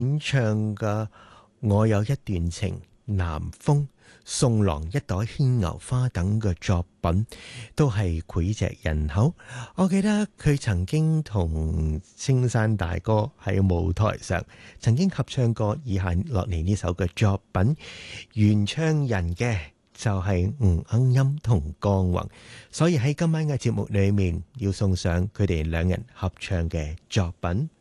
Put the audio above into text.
演唱嘅《我有一段情》、南風、送郎一朵牽牛花等嘅作品都係膾炙人口。我記得佢曾經同青山大哥喺舞台上曾經合唱過以下落嚟呢首嘅作品，原唱人嘅就係吳鶯音同江宏，所以喺今晚嘅節目裏面要送上佢哋兩人合唱嘅作品。